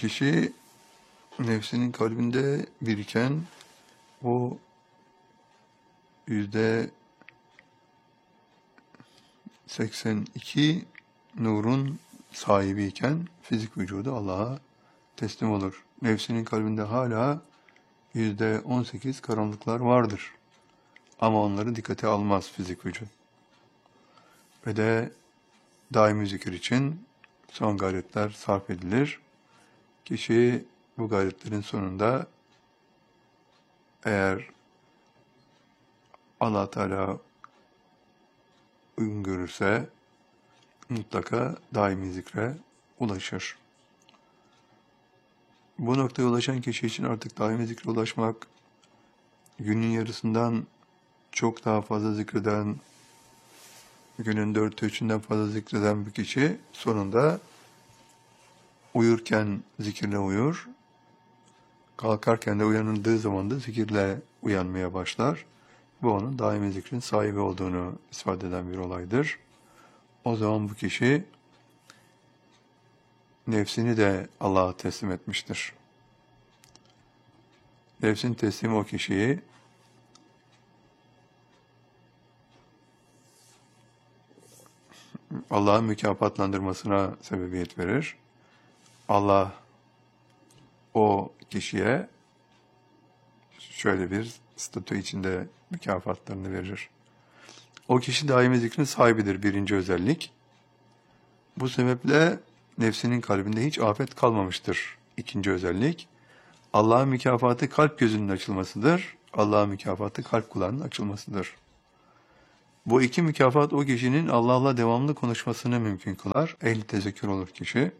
Kişi nefsinin kalbinde biriken o %82 nurun sahibiyken fizik vücudu Allah'a teslim olur. Nefsinin kalbinde hala %18 karanlıklar vardır. Ama onları dikkate almaz fizik vücut. Ve de daimi zikir için son gayretler sarf edilir. Kişi bu gayretlerin sonunda eğer Allah Teala uygun görürse mutlaka daimi zikre ulaşır. Bu noktaya ulaşan kişi için artık daimi zikre ulaşmak, günün yarısından çok daha fazla zikreden, günün 4/3'ünden fazla zikreden bir kişi sonunda uyurken zikirle uyur, kalkarken de uyanıldığı zaman da zikirle uyanmaya başlar. Bu onun daimi zikrin sahibi olduğunu ispat eden bir olaydır. O zaman bu kişi nefsini de Allah'a teslim etmiştir. Nefsin teslimi o kişiyi Allah'ın mükafatlandırmasına sebebiyet verir. Allah o kişiye şöyle bir statü içinde mükafatlarını verir. O kişi daimi zikrin sahibidir, birinci özellik. Bu sebeple nefsinin kalbinde hiç afet kalmamıştır, ikinci özellik. Allah'ın mükafatı kalp gözünün açılmasıdır. Allah'ın mükafatı kalp kulağının açılmasıdır. Bu iki mükafat o kişinin Allah'la devamlı konuşmasını mümkün kılar. Ehli tezekkür olur kişi.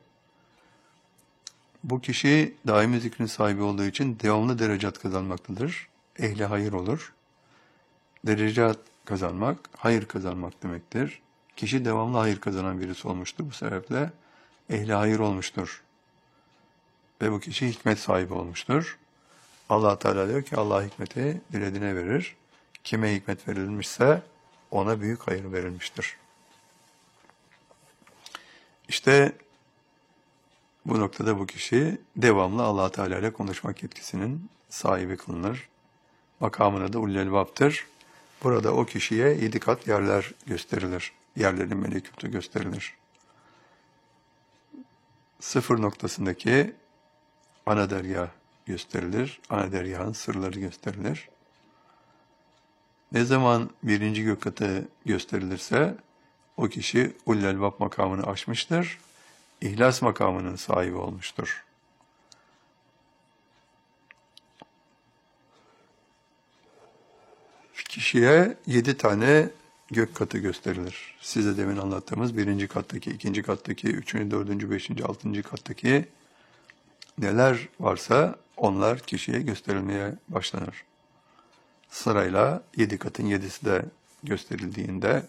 Bu kişi daimi zikrin sahibi olduğu için devamlı derecat kazanmaktadır. Ehli hayır olur. Derecat kazanmak, hayır kazanmak demektir. Kişi devamlı hayır kazanan birisi olmuştur. Bu sebeple ehli hayır olmuştur. Ve bu kişi hikmet sahibi olmuştur. Allah Teala diyor ki Allah hikmeti dilediğine verir. Kime hikmet verilmişse ona büyük hayır verilmiştir. İşte bu noktada bu kişi devamlı Allah Teala ile konuşmak yetkisinin sahibi kılınır. Makamına da Ulul Elbap'tır. Burada o kişiye 7 kat yerler gösterilir. Yerlerin melekûtu gösterilir. Sıfır noktasındaki ana dergah gösterilir. Ana dergahın sırları gösterilir. Ne zaman birinci gök katı gösterilirse o kişi Ulul Elbap makamını aşmıştır. İhlas makamının sahibi olmuştur. Kişiye 7 tane gök katı gösterilir. Size demin anlattığımız birinci kattaki, ikinci kattaki, üçüncü, dördüncü, beşinci, altıncı kattaki neler varsa onlar kişiye gösterilmeye başlanır. Sırayla 7 katın 7'si de gösterildiğinde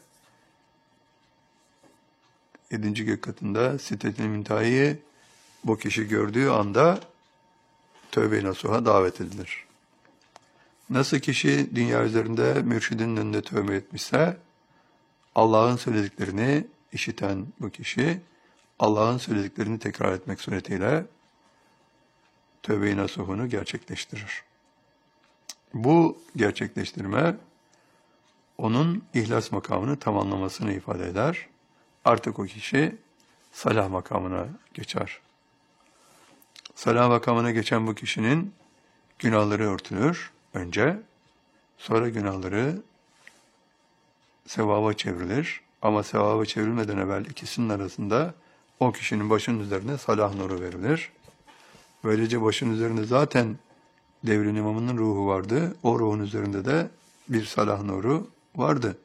7. gök katında Sidret-i Münteha'yı bu kişi gördüğü anda tövbe-i nasuha davet edilir. Nasıl kişi dünya üzerinde mürşidinin önünde tövbe etmişse, Allah'ın söylediklerini işiten bu kişi, Allah'ın söylediklerini tekrar etmek suretiyle tövbe-i nasuhunu gerçekleştirir. Bu gerçekleştirme, onun ihlas makamını tamamlamasını ifade eder. Artık o kişi salah makamına geçer. Salah makamına geçen bu kişinin günahları örtülür önce, sonra günahları sevaba çevrilir. Ama sevaba çevrilmeden evvel ikisinin arasında o kişinin başının üzerine salah nuru verilir. Böylece başın üzerinde zaten devrin imamının ruhu vardı. O ruhun üzerinde de bir salah nuru vardı.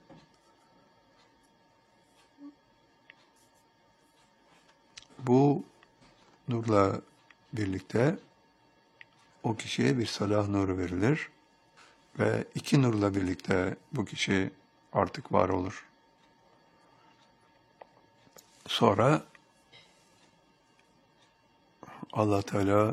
Bu nurla birlikte o kişiye bir salah nuru verilir ve iki nurla birlikte bu kişi artık var olur. Sonra Allah Teala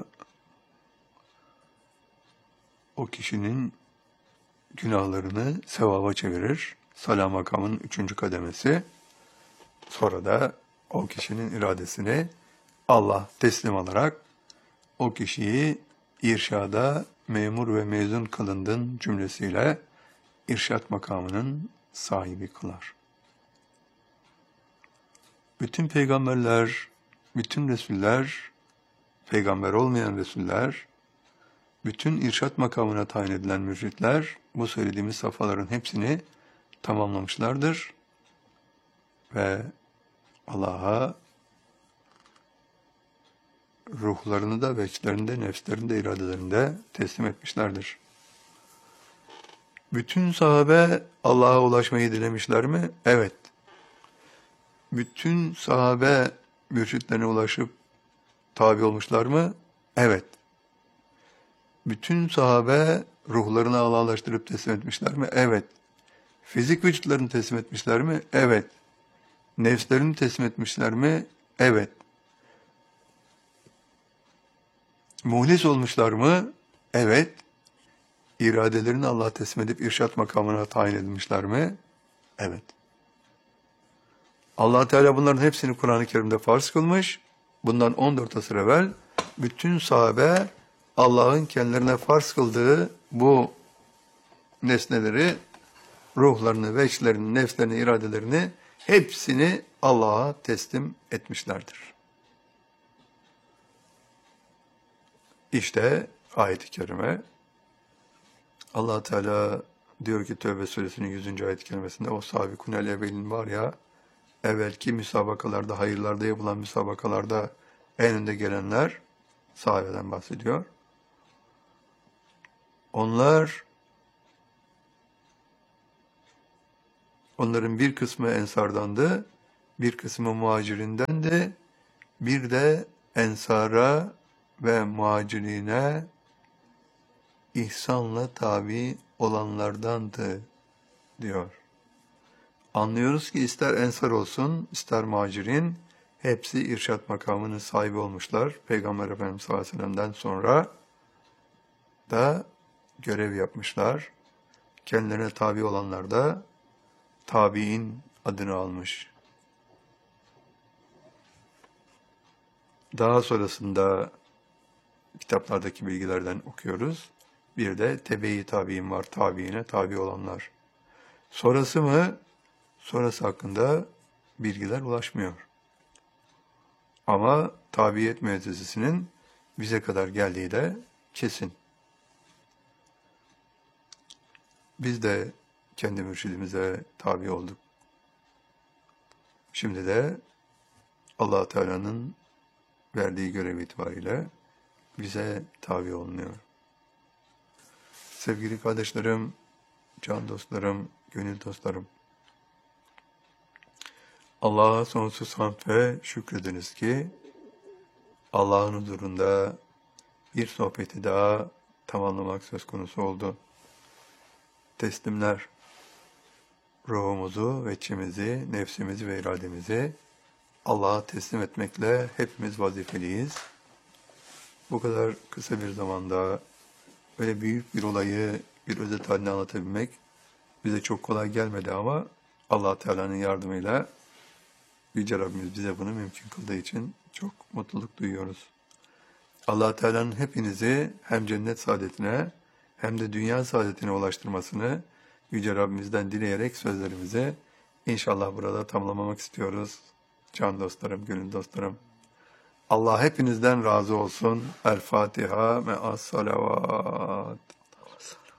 o kişinin günahlarını sevaba çevirir. Salah makamının 3. kademesi. Sonra da o kişinin iradesini Allah teslim alarak o kişiyi irşada memur ve mezun kılındın cümlesiyle irşat makamının sahibi kılar. Bütün peygamberler, bütün resuller, peygamber olmayan resuller, bütün irşat makamına tayin edilen mürşitler bu söylediğimiz safhaların hepsini tamamlamışlardır ve Allah'a ruhlarını da, veçlerini de, nefslerini de, iradelerini de teslim etmişlerdir. Bütün sahabe Allah'a ulaşmayı dilemişler mi? Evet. Bütün sahabe mürşitlerine ulaşıp tabi olmuşlar mı? Evet. Bütün sahabe ruhlarını Allah'laştırıp teslim etmişler mi? Evet. Fizik vücutlarını teslim etmişler mi? Evet. Nefslerini teslim etmişler mi? Evet. Muhlis olmuşlar mı? Evet. İradelerini Allah'a teslim edip irşat makamına tayin edilmişler mi? Evet. Allah Teala bunların hepsini Kur'an-ı Kerim'de farz kılmış. Bundan 14 asır evvel bütün sahabe Allah'ın kendilerine farz kıldığı bu nesneleri, ruhlarını, veçlerini, nefslerini, iradelerini hepsini Allah'a teslim etmişlerdir. İşte ayet-i kerime Allah Teala diyor ki Tevbe suresinin 100. ayet-i kerimesinde o sabikunel evvelin var ya, evvelki müsabakalarda, hayırlarda yapılan müsabakalarda en önde gelenler, sahabeden bahsediyor. Onların bir kısmı ensardandı, bir kısmı muhacirindendi, bir de ensara ve muhacirine ihsanla tabi olanlardandı diyor. Anlıyoruz ki ister ensar olsun, ister muhacirin, hepsi irşat makamının sahibi olmuşlar. Peygamber Efendimiz sallallahu aleyhi ve sellem'den sonra da görev yapmışlar. Kendilerine tabi olanlar da tabi'in adını almış. Daha sonrasında kitaplardaki bilgilerden okuyoruz. Bir de tebe-i tabi'in var, tabi'ine tabi olanlar. Sonrası mı? Sonrası hakkında bilgiler ulaşmıyor. Ama tabiiyet müezzesesinin bize kadar geldiği de kesin. Biz de kendi mürşidimize tabi olduk. Şimdi de Allah Teala'nın verdiği görev itibariyle bize tabi olunuyor. Sevgili kardeşlerim, can dostlarım, gönül dostlarım, Allah'a sonsuz hamd ve şükrediniz ki Allah'ın huzurunda bir sohbeti daha tamamlamak söz konusu oldu. Teslimler, ruhumuzu, veçimizi, nefsimizi ve irademizi Allah'a teslim etmekle hepimiz vazifeliyiz. Bu kadar kısa bir zamanda böyle büyük bir olayı bir özet haline anlatabilmek bize çok kolay gelmedi ama Allah Teala'nın yardımıyla Yüce Rabbimiz bize bunu mümkün kıldığı için çok mutluluk duyuyoruz. Allah Teala'nın hepinizi hem cennet saadetine hem de dünya saadetine ulaştırmasını Yüce Rabbimizden dileyerek sözlerimizi inşallah burada tamamlamak istiyoruz. Can dostlarım, gönül dostlarım. Allah hepinizden razı olsun. El Fatiha me'as salavat.